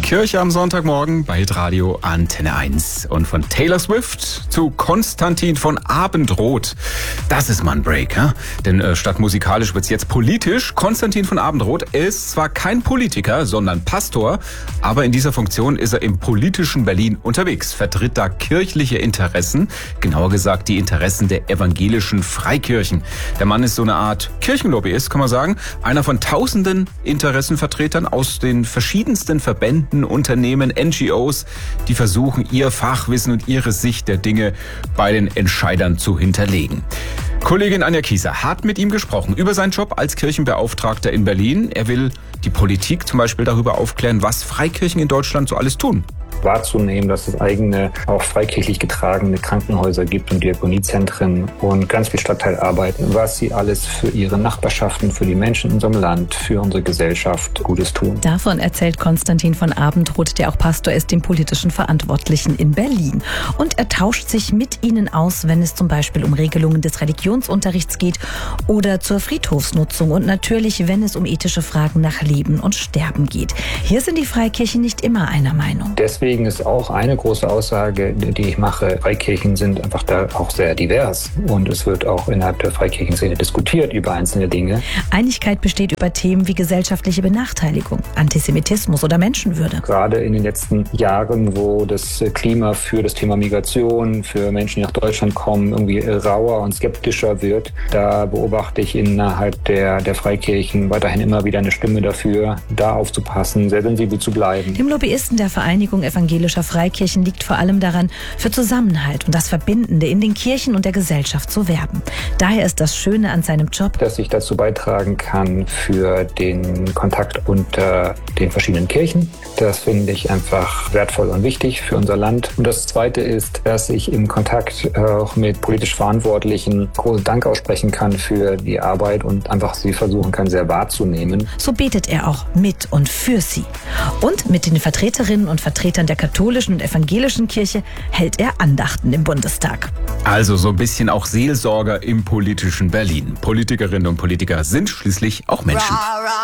Kirche am Sonntagmorgen bei Hitradio Antenne 1. Und von Taylor Swift zu Konstantin von Abendroth. Das ist mal ein Break, ja? Denn statt musikalisch wird's jetzt politisch. Konstantin von Abendroth ist zwar kein Politiker, sondern Pastor, aber in dieser Funktion ist er im politischen Berlin unterwegs, vertritt da kirchliche Interessen, genauer gesagt die Interessen der evangelischen Freikirchen. Der Mann ist so eine Art Kirchenlobbyist, kann man sagen, einer von tausenden Interessenvertretern aus den verschiedensten Verbänden, Unternehmen, NGOs, die versuchen, ihr Fachwissen und ihre Sicht der Dinge bei den Entscheidern zu hinterlegen. Kollegin Anja Kieser hat mit ihm gesprochen über seinen Job als Kirchenbeauftragter in Berlin. Er will die Politik zum Beispiel darüber aufklären, was Freikirchen in Deutschland so alles tun. Wahrzunehmen, dass es eigene, auch freikirchlich getragene Krankenhäuser gibt und Diakoniezentren und ganz viel Stadtteilarbeiten, was sie alles für ihre Nachbarschaften, für die Menschen in unserem Land, für unsere Gesellschaft Gutes tun. Davon erzählt Konstantin von Abendroth, der auch Pastor ist, dem politischen Verantwortlichen in Berlin. Und er tauscht sich mit ihnen aus, wenn es zum Beispiel um Regelungen des Religionsunterrichts geht oder zur Friedhofsnutzung und natürlich, wenn es um ethische Fragen nach Leben und Sterben geht. Hier sind die Freikirchen nicht immer einer Meinung. Deswegen ist auch eine große Aussage, die ich mache, Freikirchen sind einfach da auch sehr divers und es wird auch innerhalb der Freikirchenszene diskutiert über einzelne Dinge. Einigkeit besteht über Themen wie gesellschaftliche Benachteiligung, Antisemitismus oder Menschenwürde. Gerade in den letzten Jahren, wo das Klima für das Thema Migration, für Menschen, die nach Deutschland kommen, irgendwie rauer und skeptischer wird, da beobachte ich innerhalb der Freikirchen weiterhin immer wieder eine Stimme dafür, da aufzupassen, sehr sensibel zu bleiben. Dem Lobbyisten der Vereinigung evangelischer Freikirchen liegt vor allem daran, für Zusammenhalt und das Verbindende in den Kirchen und der Gesellschaft zu werben. Daher ist das Schöne an seinem Job, dass ich dazu beitragen kann für den Kontakt unter den verschiedenen Kirchen. Das finde ich einfach wertvoll und wichtig für unser Land. Und das Zweite ist, dass ich im Kontakt auch mit politisch Verantwortlichen großen Dank aussprechen kann für die Arbeit und einfach sie versuchen kann, sehr wahrzunehmen. So betet er auch mit und für sie. Und mit den Vertreterinnen und Vertretern der katholischen und evangelischen Kirche hält er Andachten im Bundestag. Also so ein bisschen auch Seelsorger im politischen Berlin. Politikerinnen und Politiker sind schließlich auch Menschen.